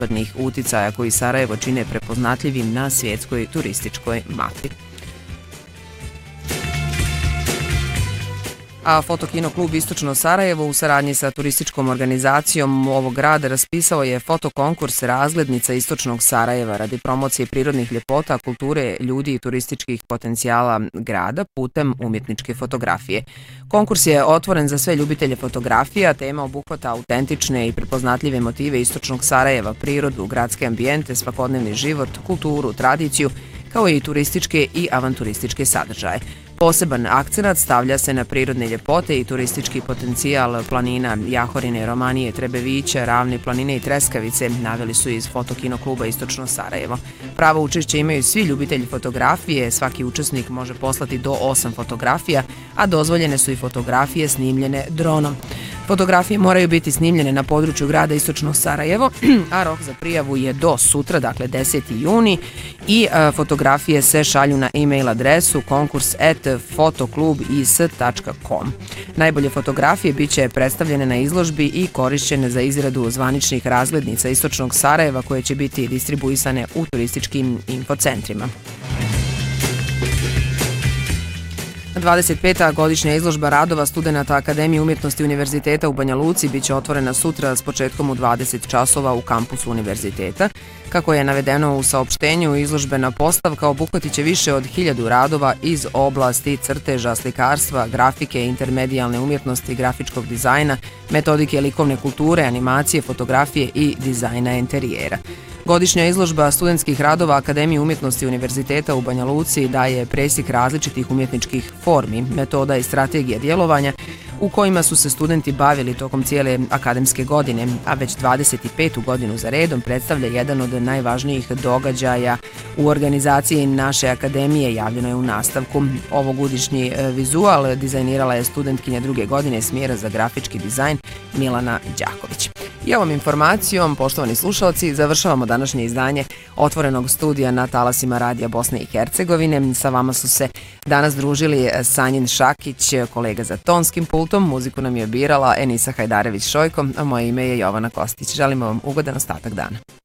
zapadnih uticaja koji Sarajevo čine prepoznatljivim na svjetskoj turističkoj mapi. A Fotokino klub Istočno Sarajevo u saradnji sa turističkom organizacijom ovog grada raspisao je fotokonkurs Razglednica Istočnog Sarajeva radi promocije prirodnih ljepota, kulture, ljudi i turističkih potencijala grada putem umjetničke fotografije. Konkurs je otvoren za sve ljubitelje fotografije, a tema obuhvata autentične i prepoznatljive motive Istočnog Sarajeva, prirodu, gradske ambijente, svakodnevni život, kulturu, tradiciju, kao i turističke i avanturističke sadržaje. Poseban akcenat stavlja se na prirodne ljepote i turistički potencijal planina Jahorine, Romanije, Trebevića, Ravne planine i Treskavice, naveli su iz Fotokino kluba Istočno Sarajevo. Pravo učešće imaju svi ljubitelji fotografije, svaki učesnik može poslati do 8 fotografija, a dozvoljene su i fotografije snimljene dronom. Fotografije moraju biti snimljene na području grada Istočno Sarajevo, a rok za prijavu je do sutra, dakle 10. juni, i fotografije se šalju na e-mail adresu konkurs@fotoklubis.com. Najbolje fotografije bit će predstavljene na izložbi i korišćene za izradu zvaničnih razglednica Istočnog Sarajeva koje će biti distribuisane u turističkim infocentrima. 25. godišnja izložba radova studenata Akademije umjetnosti Univerziteta u Banja Luci biće otvorena sutra s početkom u 20 časova u kampusu univerziteta. Kako je navedeno u saopštenju, izložbena postavka obuhvatit će više od 1000 radova iz oblasti crteža, slikarstva, grafike, intermedijalne umjetnosti, grafičkog dizajna, metodike likovne kulture, animacije, fotografije i dizajna interijera. Godišnja izložba studentskih radova Akademije umjetnosti Univerziteta u Banja Luci daje presjek različitih umjetničkih formi, metoda i strategija djelovanja u kojima su se studenti bavili tokom cijele akademske godine, a već 25. godinu za redom predstavlja jedan od najvažnijih događaja u organizaciji naše akademije, javljeno je u nastavku. Ovogodišnji vizual dizajnirala je studentkinja druge godine smjera za grafički dizajn Milana Đaković. I ovom informacijom, poštovani slušalci, završavamo današnje izdanje Otvorenog studija na talasima Radija Bosne i Hercegovine. Sa vama su se danas družili Sanjin Šakić, kolega za tonskim pultom, muziku nam je birala Enisa Hajdarević-Šojko, a moje ime je Jovana Kostić. Želimo vam ugodan ostatak dana.